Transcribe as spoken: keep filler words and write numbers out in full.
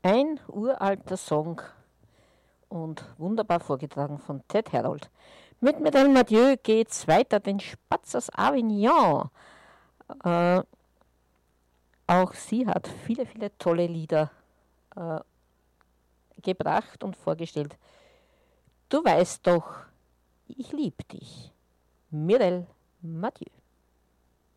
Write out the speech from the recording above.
Ein uralter Song und wunderbar vorgetragen von Ted Herold. Mit Mireille Mathieu geht's weiter, den Spatz aus Avignon. Äh, auch sie hat viele, viele tolle Lieder äh, gebracht und vorgestellt. Du weißt doch, ich lieb dich. Mireille Mathieu.